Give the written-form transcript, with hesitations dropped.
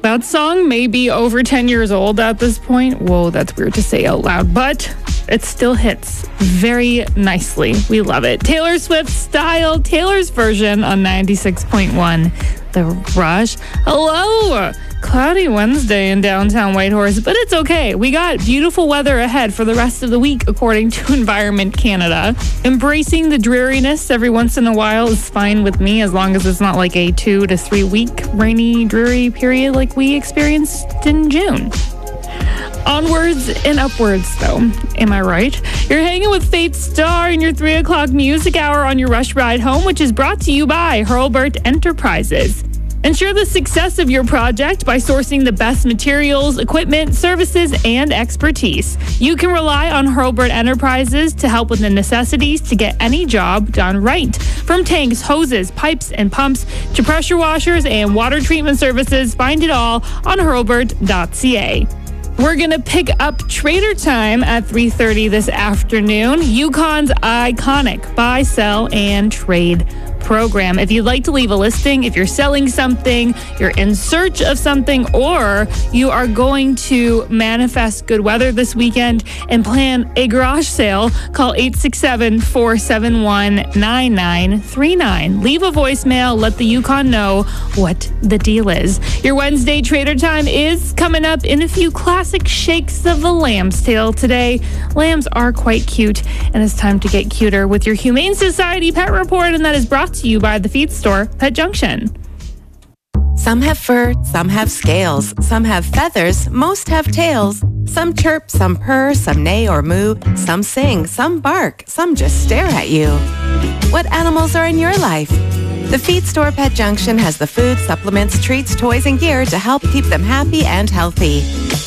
That song may be over 10 years old at this point. Whoa, that's weird to say out loud, but it still hits very nicely. We love it. Taylor Swift style, Taylor's version on 96.1 The Rush. Hello! Cloudy Wednesday in downtown Whitehorse, but it's okay. We got beautiful weather ahead for the rest of the week, according to Environment Canada. Embracing the dreariness every once in a while is fine with me, as long as it's not like a 2 to 3 week rainy, dreary period like we experienced in June. Onwards and upwards, though. Am I right? You're hanging with Faith Star in your 3 o'clock music hour on your Rush Ride Home, which is brought to you by Hurlburt Enterprises. Ensure the success of your project by sourcing the best materials, equipment, services, and expertise. You can rely on Hurlburt Enterprises to help with the necessities to get any job done right. From tanks, hoses, pipes, and pumps to pressure washers and water treatment services, find it all on hurlburt.ca. We're going to pick up Trader Time at 3:30 this afternoon. Yukon's iconic buy, sell, and trade program. If you'd like to leave a listing, if you're selling something, you're in search of something, or you are going to manifest good weather this weekend and plan a garage sale, call 867-471-9939. Leave a voicemail. Let the Yukon know what the deal is. Your Wednesday Trader Time is coming up in a few classic shakes of the lamb's tail today. Lambs are quite cute, and it's time to get cuter with your Humane Society Pet Report, and that is brought to you by the feed store, Pet Junction. Some have fur, some have scales, some have feathers, most have tails. Some chirp, some purr, some neigh or moo, some sing, some bark, some just stare at you. What animals are in your life? The feed store Pet Junction has the food, supplements, treats, toys, and gear to help keep them happy and healthy.